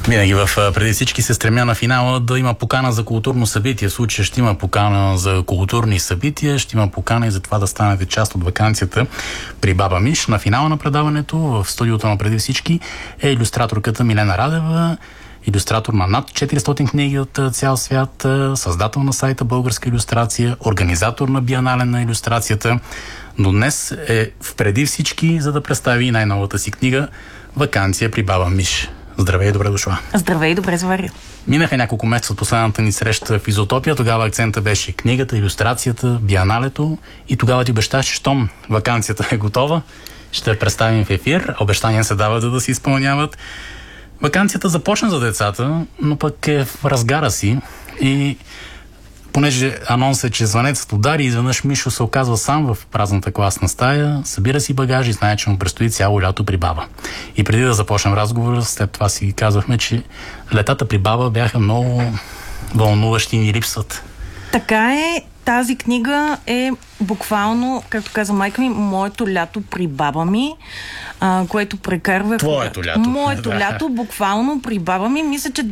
Винаги преди всички се стремя на финала да има покана за културно събитие. В случая ще има покана за културни събития, ще има покана и за това да станете част от ваканцията при Баба Миш. На финала на предаването в студиото на преди всички е илюстраторката Милена Радева, илюстратор на над 400 книги от цял свят, създател на сайта Българска илюстрация, организатор на Биенале на илюстрацията, но днес е преди всички, за да представи най-новата си книга "Ваканция при Баба Миш". Здравей и добре дошла. Здравей и добре заварил. Минаха няколко месеца от последната ни среща в Изотопия. Тогава акцента беше книгата, илюстрацията, биеналето и тогава ти обещаш, че щом ваканцията е готова, ще я представим в ефир. Обещания се дават, за да се изпълняват. Ваканцията започна за децата, но пък е в разгара си и понеже анонсът е, че звънецът удари, изведнъж Мишо се оказва сам в празната класна стая, събира си багажи и знае, че му предстои цяло лято при баба. И преди да започнем разговора, след това си казвахме, че летата при баба бяха много вълнуващи и ни липсват. Така е. Тази книга е буквално, както каза майка ми, моето лято при баба ми, което прекарвах. Твоето лято. Моето лято, буквално при баба ми. Мисля, че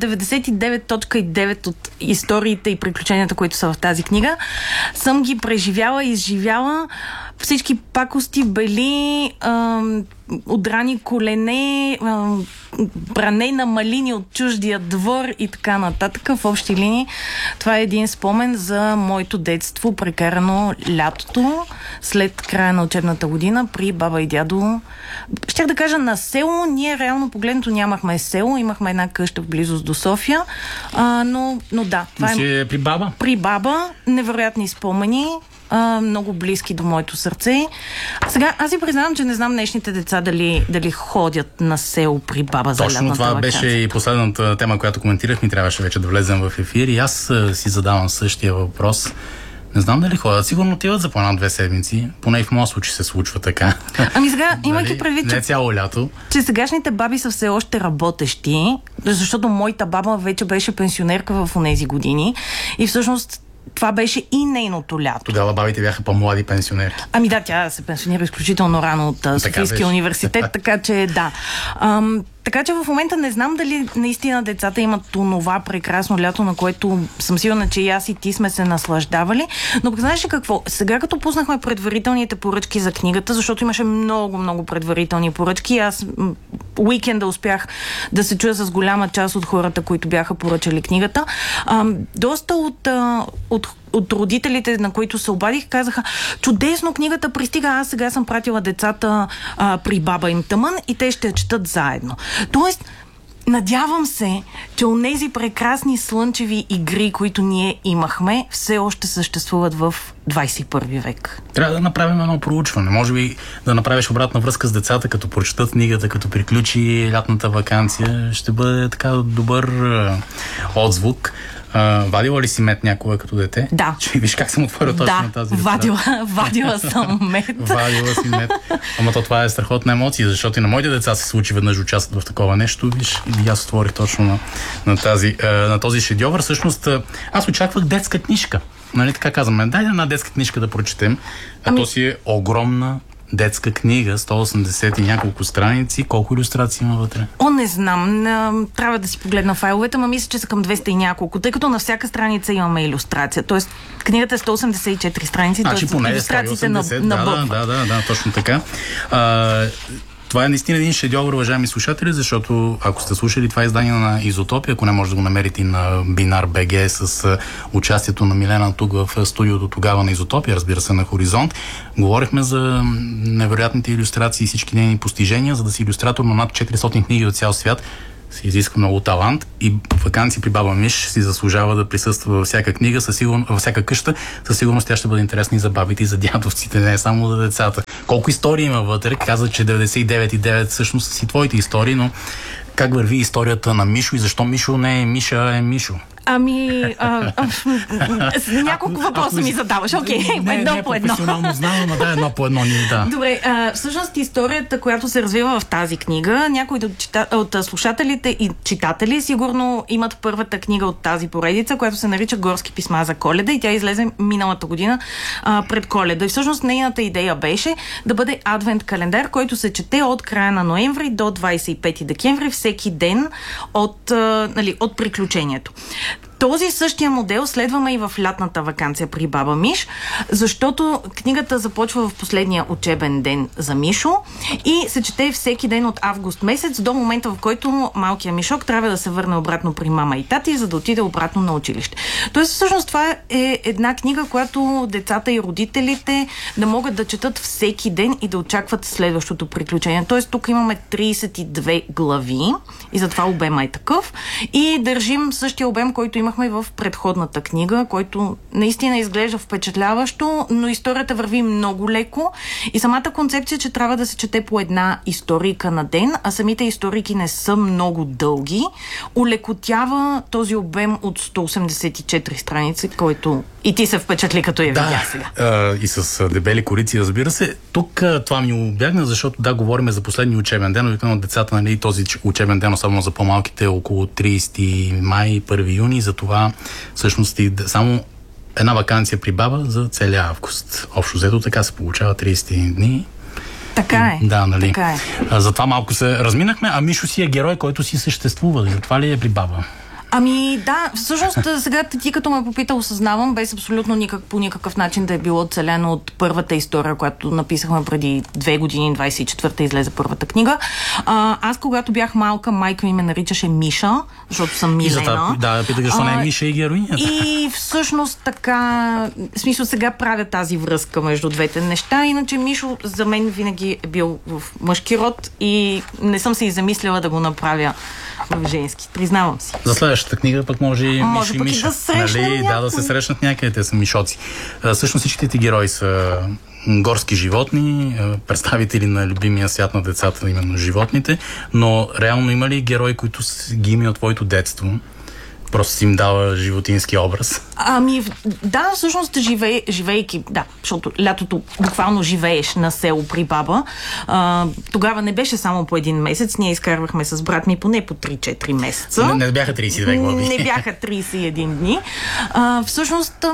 99.9 от историите и приключенията, които са в тази книга, съм ги преживяла и изживяла. Всички пакости, бели, удрани колене, бране на малини от чуждия двор и така нататък. В общи линии това е един спомен за моето детство, прекарано лятото след края на учебната година при баба и дядо. Щях да кажа на село. Ние реално погледнато нямахме село, имахме една къща в близост до София, но да. Това е при баба? При баба. Невероятни спомени. Много близки до моето сърце. Сега, аз си признавам, че не знам днешните деца дали ходят на село при баба за лятната ваканция. Точно това беше и последната тема, която коментирахме. Трябваше вече да влезем в ефир и аз си задавам същия въпрос. Не знам дали ходят. Сигурно отиват за по 1-2 седмици. Поне и в моят случай се случва така. Ами сега, имайки предвид, не цяло лято, че сегашните баби са все още работещи, защото моята баба вече беше пенсионерка в онези години и всъщност това беше и нейното лято. Тогава бабите бяха по-млади пенсионери. Ами да, тя се пенсионира изключително рано от Софийския университет, така че да. Така че в момента не знам дали наистина децата имат онова прекрасно лято, на което съм сигурна, че и аз и ти сме се наслаждавали. Но знаеш ли какво? Сега като пуснахме предварителните поръчки за книгата, защото имаше много предварителни поръчки, аз уикенда успях да се чуя с голяма част от хората, които бяха поръчали книгата. Доста от родителите, на които се обадих, казаха: чудесно, книгата пристига, аз сега съм пратила децата при баба им тъмън и те ще я четат заедно. Тоест, надявам се, че онези прекрасни слънчеви игри, които ние имахме, все още съществуват в 21 век. Трябва да направим едно проучване. Може би да направиш обратна връзка с децата, като прочетат книгата, като приключи лятната ваканция. Ще бъде така добър отзвук. Вадила ли си мед някога като дете? Да. Виж как съм отворил точно на тази вадила съм мед. Вадила си мед. Ама това е страхотна емоция, защото и на моите деца се случи веднъж участват в такова нещо. Виж, и аз отворих точно на този шедьовър. Всъщност, аз очаквах детска книжка. Нали така казваме? Дай една детска книжка да прочетем. То си е огромна детска книга, 180 и няколко страници. Колко илюстрации има вътре? Не знам. Трябва да си погледна файловете, но мисля, че са към 200 и няколко, тъй като на всяка страница имаме илюстрация. Тоест, книгата е 184 страници, значи, т.е. илюстрациите на Да, точно така. Това е наистина един шедьовър, уважаеми слушатели, защото ако сте слушали това издание на Изотопия, ако не може да го намерите на Binar.bg с участието на Милена тук в студиото тогава на Изотопия, разбира се, на Хоризонт, говорихме за невероятните илюстрации и всички нейни постижения. За да си илюстратор на над 400 книги от цял свят, се изисква много талант и ваканция при баба Миш си заслужава да присъства във всяка книга, във всяка къща. Със сигурност тя ще бъде интересна и за бабите, и за дядовците, не само за децата. Колко истории има вътре? Каза, че 99,9 всъщност са си твоите истории, но как върви историята на Мишо и защо Мишо не е Миша, а е Мишо? Няколко въпроса ми задаваш. Окей, едно по едно. Професионално знам, но да, едно по едно. Добре, всъщност историята, която се развива в тази книга, някои от слушателите и читатели сигурно имат първата книга от тази поредица, която се нарича "Горски писма за Коледа", и тя излезе миналата година пред Коледа. И всъщност нейната идея беше да бъде адвент календар, който се чете от края на ноември до 25 декември всеки ден от приключението. Този същия модел следваме и в лятната ваканция при баба Миш, защото книгата започва в последния учебен ден за Мишо и се чете всеки ден от август месец до момента, в който малкият Мишок трябва да се върне обратно при мама и тати, за да отиде обратно на училище. Тоест, всъщност това е една книга, която децата и родителите да могат да четат всеки ден и да очакват следващото приключение. Тоест, тук имаме 32 глави и затова обема е такъв и държим същия обем, който имахме в предходната книга, който наистина изглежда впечатляващо, но историята върви много леко и самата концепция, че трябва да се чете по една историйка на ден, а самите историйки не са много дълги, улекотява този обем от 184 страници, който и ти се впечатли, като я видя сега. И с дебели корици, разбира се. Тук това ми обягна, защото говорим за последния учебен ден, обикновено децата, нали, този учебен ден, особено за по-малките, около 30 май, 1 юни, затова всъщност само една ваканция при баба за целия август. Общо взето така се получава 31 дни. Така е. Да, нали. Така е. Затова малко се разминахме, а Мишо си е герой, който си съществува. Затова ли е при баба? Ами да, всъщност сега ти като ме попита, осъзнавам, без абсолютно по никакъв начин да е било оцелено от първата история, която написахме преди 2 години, 24-та излезе първата книга. Аз когато бях малка, майка ми ме наричаше Миша, защото съм Милена. Да, питах защо не е Миша и героинята. И всъщност така, в смисъл сега правя тази връзка между двете неща, иначе Мишо за мен винаги е бил в мъжки род и не съм се и замисляла да го направя в женски. Признавам си. За следващата книга пък може и Мишо и Миша. Да срещнем да се срещнат някъде, те са мишоци. Всъщност всичките герои са горски животни, представители на любимия свят на децата, именно животните, но реално има ли герои, които ги има от твоето детство? Просто си им дава животински образ. Ами, да, всъщност живейки, защото лятото буквално живееш на село при баба. Тогава не беше само по един месец, ние изкарвахме с брат ми поне по 3-4 месеца. Не бяха 32 глави. Не бяха 31 дни. Всъщност,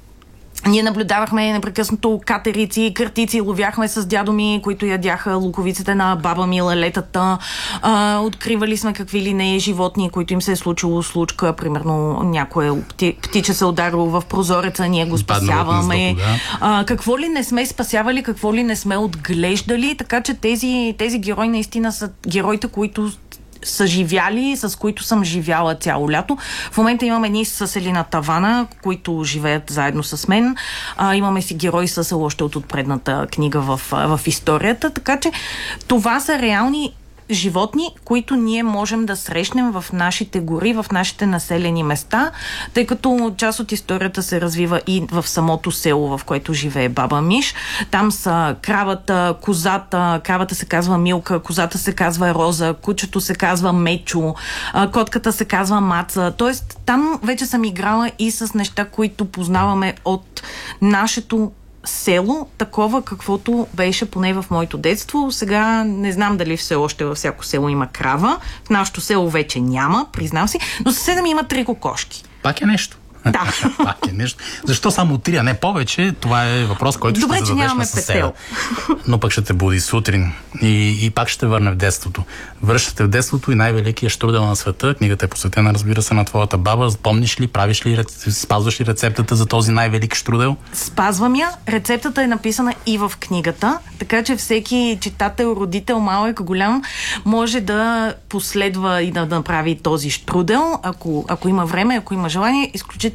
ние наблюдавахме непрекъснато катерици, картици, ловяхме с дядо ми, които ядяха луковиците на баба ми, лелетата. Откривали сме какви ли не животни, които им се е случило случка. Примерно някое птиче се ударило в прозореца, ние го спасяваме. Какво ли не сме спасявали, какво ли не сме отглеждали, така че тези герои наистина са героите, които са живяли, с които съм живяла цяло лято. В момента имаме едни съсели на тавана, които живеят заедно с мен. Имаме си герои съсел още от предната книга в историята, така че това са реални животни, които ние можем да срещнем в нашите гори, в нашите населени места, тъй като част от историята се развива и в самото село, в което живее баба Миш. Там са кравата, козата, кравата се казва Милка, козата се казва Роза, кучето се казва Мечо, котката се казва Маца. Тоест, там вече съм играла и с неща, които познаваме от нашето село, такова каквото беше поне в моето детство. Сега не знам дали все още във всяко село има крава. В нашото село вече няма, признам си, но съседа ми има 3 кокошки. Пак е нещо. Да. Пак е нещо. Защо само 3, а не повече? Това е въпрос, който добре, ще зададеш на съседа. Но пък ще те буди сутрин и пак ще върне в детството. Връщате в детството и най-великия щрудел на света. Книгата е посветена, разбира се, на твоята баба. Помниш ли, спазваш ли рецептата за този най-велик щрудел? Спазвам я. Рецептата е написана и в книгата, така че всеки читател, родител, малък, голям, може да последва и да направи този щрудел, ако има време, ако има желание.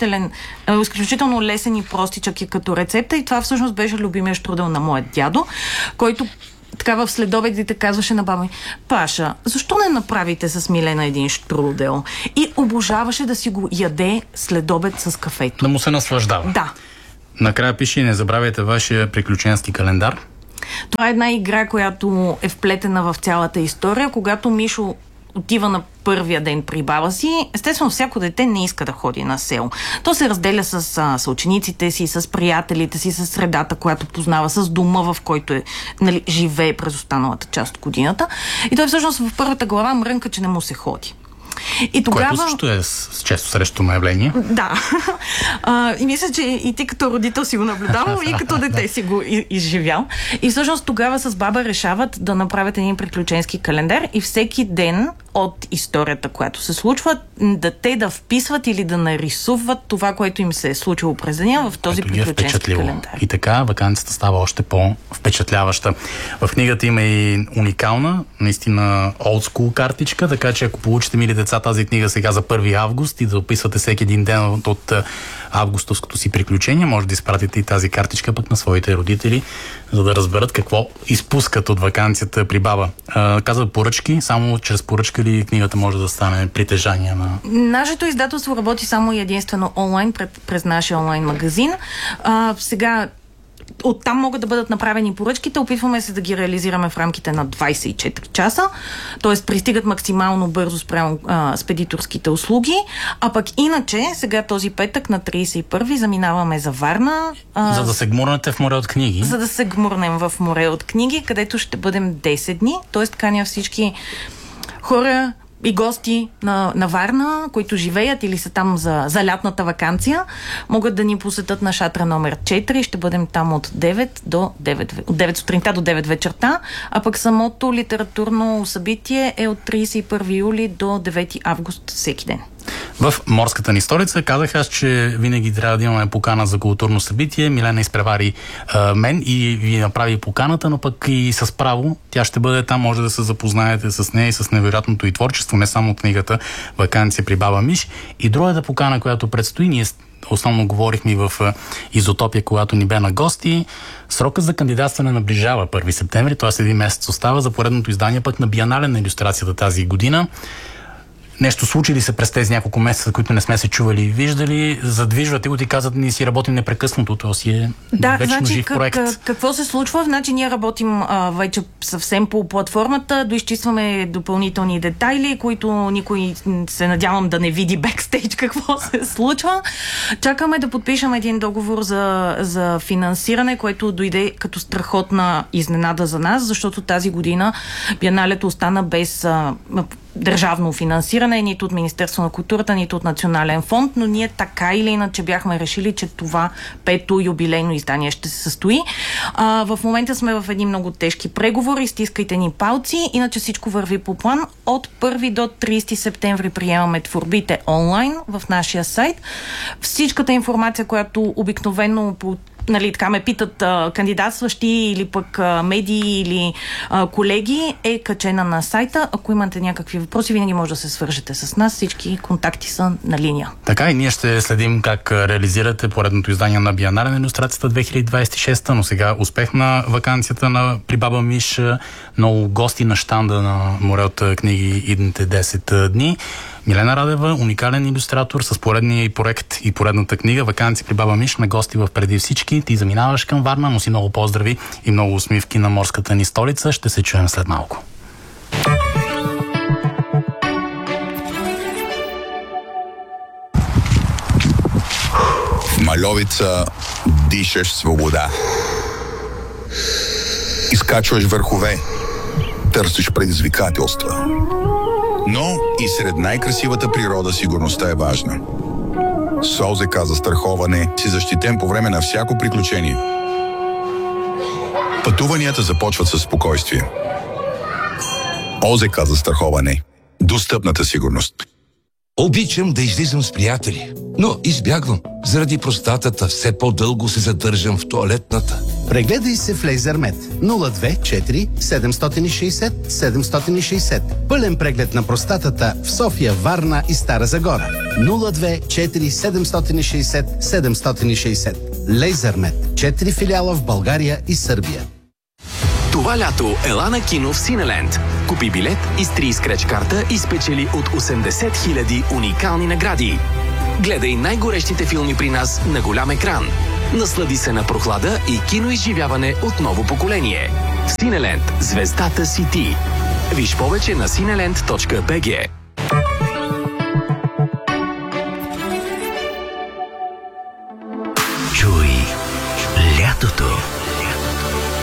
Изключително лесен и простичък е като рецепта и това всъщност беше любимия щрудел на моят дядо, който така в следобедите казваше на баба ми: Паша, защо не направите с Милена един щрудел? И обожаваше да си го яде следобед с кафето. Да му се наслаждава. Да. Накрая пише: не забравяйте вашия приключенски календар. Това е една игра, която е вплетена в цялата история. Когато Мишо отива на първия ден при баба си, естествено всяко дете не иска да ходи на село. То се разделя с учениците си, с приятелите си, с средата, която познава, с дома, в който живее през останалата част от годината. И той всъщност в първата глава мрънка, че не му се ходи. И тогава... Което също е с често срещано явление. Да. И мисля, че и ти като родител си го наблюдавал и като дете си го изживял. И всъщност тогава с баба решават да направят един приключенски календар и всеки ден от историята, която се случва, да вписват или да нарисуват това, което им се е случило през деня в този приключенски календар. И така ваканцията става още по-впечатляваща. В книгата има и уникална, наистина олдскул картичка, така че ако получите, мили деца, тази книга сега за 1 август и да описвате всеки един ден от августовското си приключение, може да изпратите и тази картичка пък на своите родители, за да разберат какво изпускат от ваканцията при баба. Казват поръчки, само чрез поръчка ли книгата може да стане притежание на... Нашето издателство работи само и единствено онлайн, през нашия онлайн магазин. Сега оттам могат да бъдат направени поръчките. Опитваме се да ги реализираме в рамките на 24 часа. Т.е. пристигат максимално бързо спрямо спедиторските услуги. А пък иначе, сега този петък на 31-ви заминаваме за Варна. За да се гмурнете в море от книги. За да се гмурнем в море от книги, където ще бъдем 10 дни. Т.е. каня всички хора и гости на Варна, които живеят или са там за лятната ваканция, могат да ни посетят на шатра номер 4. Ще бъдем там от 9 сутринта до 9 вечерта, а пък самото литературно събитие е от 31 юли до 9 август всеки ден. В морската ни столица казах аз, че винаги трябва да имаме покана за културно събитие. Милена изпревари мен и ви направи поканата, но пък и с право. Тя ще бъде там, може да се запознаете с нея и с невероятното и творчество, не само книгата "Ваканция при баба Миш". И другата покана, която предстои, ние основно говорихме и в Изотопия, когато ни бе на гости. Срокът за кандидатстване наближава 1 септември, т.е. един месец остава за поредното издание пък на Биенале на илюстрацията тази година. Нещо случи ли се през тези няколко месеца, които не сме се чували и виждали? Задвижвате го, ти казват, ние си работим непрекъснато, то си е вечно жив проект. Какво се случва? Значи ние работим вече съвсем по платформата, доизчистваме допълнителни детайли, които никой се надявам да не види бекстейдж какво се случва. Чакаме да подпишем един договор за финансиране, което дойде като страхотна изненада за нас, защото тази година Биеналето остана без държавно финансиране, нито от Министерство на културата, нито от Национален фонд, но ние така или иначе бяхме решили, че това 5-то юбилейно издание ще се състои. В момента сме в едни много тежки преговори, стискайте ни палци, иначе всичко върви по план. От 1 до 30 септември приемаме творбите онлайн в нашия сайт. Всичката информация, която обикновено така ме питат кандидатстващи или пък медии или колеги, е качена на сайта. Ако имате някакви въпроси, винаги може да се свържете с нас. Всички контакти са на линия. Така и ние ще следим как реализирате поредното издание на Биенале на илюстрацията 2026, но сега успех на ваканцията при баба Миш, много гости на щанда на море от книги идните 10 дни. Милена Радева, уникален илюстратор с поредния проект и поредната книга "Ваканция при баба Миш", на гости в Преди всички. Ти заминаваш към Варна, но си много поздрави и много усмивки на морската ни столица. Ще се чуем след малко. В Мальовица дишаш свобода. Изкачваш върхове, търсиш предизвикателства. Но и сред най-красивата природа сигурността е важна. С ОЗК застраховане си защитен по време на всяко приключение. Пътуванията започват със спокойствие. ОЗК застраховане. Достъпната сигурност. Обичам да излизам с приятели, но избягвам. Заради простатата все по-дълго се задържам в тоалетната. Прегледай се в Лейзермед 024 760 760. Пълен преглед на простатата в София, Варна и Стара Загора. 024 760 760. Лейзермед. 4 филиала в България и Сърбия. Това лято ела на кино в Синеленд. Купи билет, изтри скреч карта и спечели от 80 000 уникални награди. Гледай най-горещите филми при нас на голям екран. Наслади се на прохлада и киноизживяване от ново поколение. Синеленд. Звездата си ти. Виж повече на cineland.bg. Чуй лятото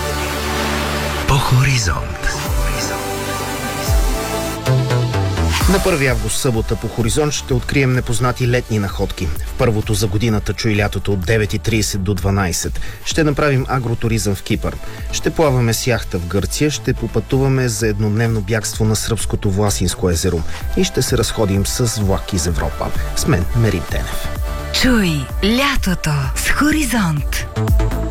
по Хоризонт. На 1 август събота по Хоризонт ще открием непознати летни находки. В първото за годината Чуй лятото от 9:30 до 12. Ще направим агротуризъм в Кипър. Ще плаваме с яхта в Гърция, ще попътуваме за еднодневно бягство на сръбското Власинско езеро и ще се разходим с влак из Европа. С мен Мерин Тенев. Чуй лятото с Хоризонт.